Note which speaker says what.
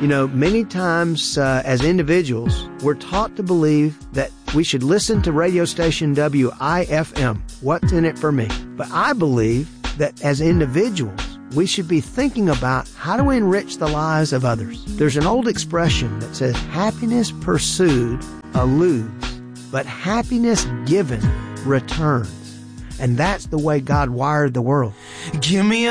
Speaker 1: You know, many times as individuals, we're taught to believe that we should listen to radio station WIFM. What's in it for me? But I believe that as individuals, we should be thinking about how do we enrich the lives of others. There's an old expression that says, happiness pursued eludes, but happiness given returns. And that's the way God wired the world.
Speaker 2: Give me